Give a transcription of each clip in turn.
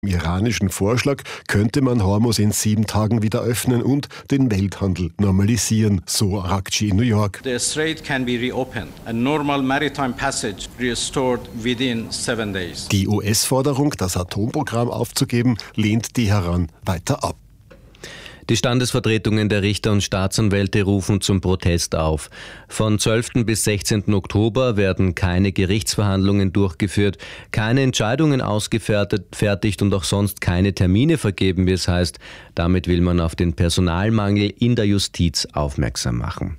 Im iranischen Vorschlag könnte man Hormuz in 7 Tagen wieder öffnen und den Welthandel normalisieren, so Araghchi in New York. The strait can be reopened and normal maritime passage restored within 7 days. Die US-Forderung, das Atomprogramm aufzugeben, lehnt Teheran weiter ab. Die Standesvertretungen der Richter und Staatsanwälte rufen zum Protest auf. Von 12. bis 16. Oktober werden keine Gerichtsverhandlungen durchgeführt, keine Entscheidungen ausgefertigt und auch sonst keine Termine vergeben, wie es heißt. Damit will man auf den Personalmangel in der Justiz aufmerksam machen.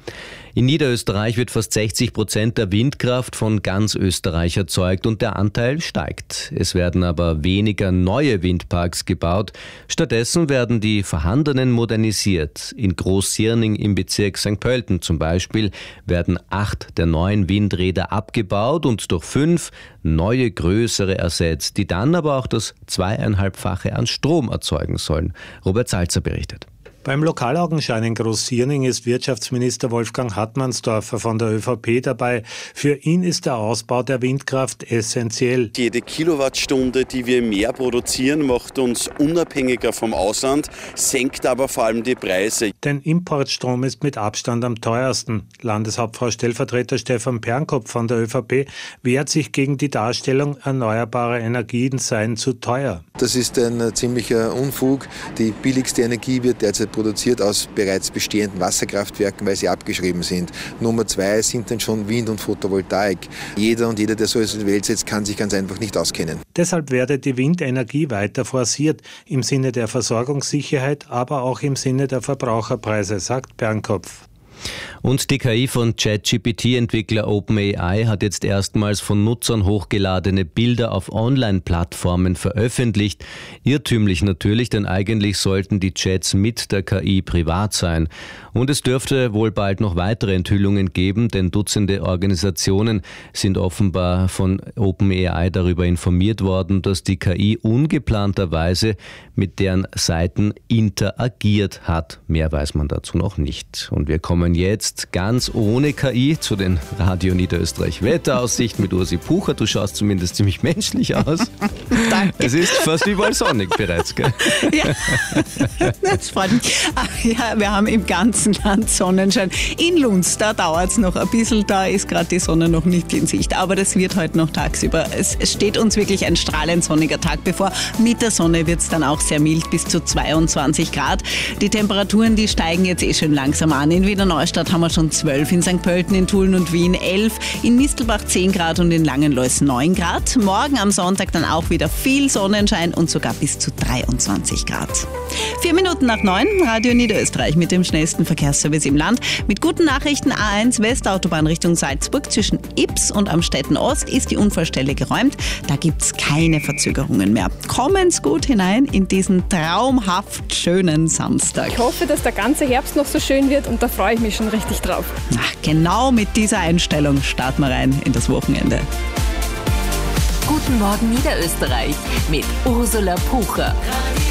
In Niederösterreich wird fast 60% der Windkraft von ganz Österreich erzeugt und der Anteil steigt. Es werden aber weniger neue Windparks gebaut. Stattdessen werden die vorhandenen modernisiert. In Großsierning im Bezirk St. Pölten zum Beispiel werden 8 der neuen Windräder abgebaut und durch 5 neue größere ersetzt, die dann aber auch das 2,5-fache an Strom erzeugen sollen. Robert Salzer berichtet. Beim Lokalaugenschein in Großsierning ist Wirtschaftsminister Wolfgang Hartmannsdorfer von der ÖVP dabei. Für ihn ist der Ausbau der Windkraft essentiell. Jede Kilowattstunde, die wir mehr produzieren, macht uns unabhängiger vom Ausland, senkt aber vor allem die Preise. Denn Importstrom ist mit Abstand am teuersten. Landeshauptfrau Stellvertreter Stefan Pernkopf von der ÖVP wehrt sich gegen die Darstellung, erneuerbare Energien seien zu teuer. Das ist ein ziemlicher Unfug. Die billigste Energie wird derzeit produziert aus bereits bestehenden Wasserkraftwerken, weil sie abgeschrieben sind. Nummer 2 sind dann schon Wind und Photovoltaik. Jeder und jeder, der so etwas in die Welt setzt, kann sich ganz einfach nicht auskennen. Deshalb werde die Windenergie weiter forciert, im Sinne der Versorgungssicherheit, aber auch im Sinne der Verbraucherpreise, sagt Pernkopf. Und die KI von ChatGPT-Entwickler OpenAI hat jetzt erstmals von Nutzern hochgeladene Bilder auf Online-Plattformen veröffentlicht. Irrtümlich natürlich, denn eigentlich sollten die Chats mit der KI privat sein. Und es dürfte wohl bald noch weitere Enthüllungen geben, denn Dutzende Organisationen sind offenbar von OpenAI darüber informiert worden, dass die KI ungeplanterweise mit deren Seiten interagiert hat. Mehr weiß man dazu noch nicht. Und wir kommen jetzt ganz ohne KI zu den Radio Niederösterreich Wetteraussichten mit Ursi Pucher. Du schaust zumindest ziemlich menschlich aus. Danke. Es ist fast überall sonnig bereits, gell? Ja, das freut mich. Ach ja, wir haben im ganzen Land Sonnenschein. In Lunds, da dauert es noch ein bisschen, da ist gerade die Sonne noch nicht in Sicht. Aber das wird heute noch tagsüber. Es steht uns wirklich ein strahlend sonniger Tag bevor. Mit der Sonne wird es dann auch sehr mild, bis zu 22 Grad. Die Temperaturen, die steigen jetzt schon langsam an. In Wiener Neustadt haben wir schon 12, in St. Pölten, in Tulln und Wien 11, in Mistelbach 10 Grad und in Langenlois 9 Grad. Morgen am Sonntag dann auch wieder viel Sonnenschein und sogar bis zu 23 Grad. 4 Minuten nach 9, Radio Niederösterreich mit dem schnellsten Verkehrsservice im Land. Mit guten Nachrichten: A1 Westautobahn Richtung Salzburg zwischen Ips und Amstetten Ost ist die Unfallstelle geräumt. Da gibt es keine Verzögerungen mehr. Kommen's gut hinein in diesen traumhaft schönen Samstag. Ich hoffe, dass der ganze Herbst noch so schön wird und da freue ich mich schon richtig drauf. Ach, genau mit dieser Einstellung starten wir rein in das Wochenende. Guten Morgen Niederösterreich mit Ursula Pucher.